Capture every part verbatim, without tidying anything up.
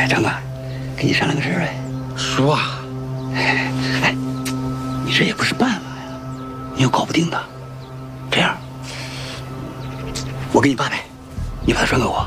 哎，张哥，跟你商量个事儿呗。 说。 哎，哎，你这也不是办法呀，你又搞不定他。这样，我给你八百，你把它转给我。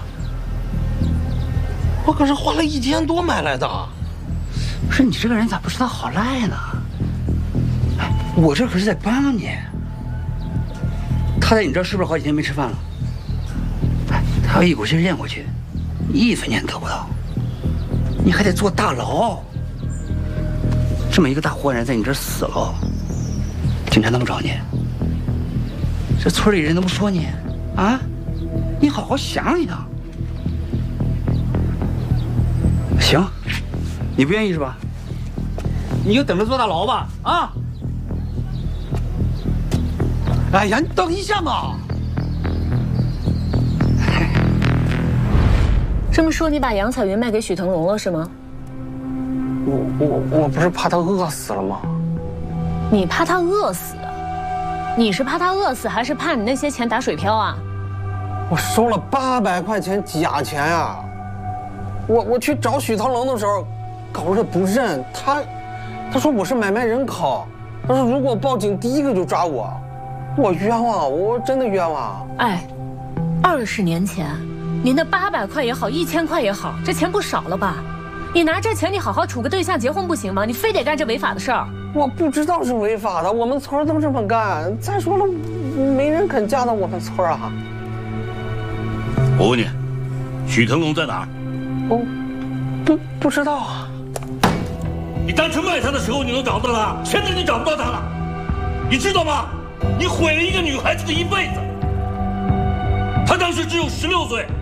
我可是花了一千多买来的。 不是你这个人咋不知道好赖呢？哎，我这可是在帮你。他在你这儿是不是好几天没吃饭了？哎，他要一股劲儿咽过去，一分钱得不到，你还得坐大牢。这么一个大活人在你这儿死了，警察能不找你？这村里人都不说你啊？你好好想想。行，你不愿意是吧？你就等着坐大牢吧！啊！ 哎呀，你等一下嘛！ 这么说，你把杨彩云卖给许腾龙了是吗？ 我我我不是怕他饿死了吗？ 你怕他饿死？你是怕他饿死，还是怕你那些钱打水漂啊？ 我收了八百块钱假钱呀、啊！我我去找许腾龙的时候，搞得不认他，他说我是买卖人口，他说如果报警，第一个就抓我，我冤枉，我真的冤枉。 哎，二十年前，你那八百块也好，一千块也好，这钱不少了吧？你拿这钱，你好好处个对象结婚不行吗？你非得干这违法的事儿？ 我不知道是违法的，我们村都这么干。再说了，没人肯嫁到我们村啊。 我问你，许腾龙在哪儿？ 哦，不不知道啊。 你当初卖他的时候，你能找到他，现在你找不到他了，你知道吗？你毁了一个女孩子的一辈子。她当时只有十六岁，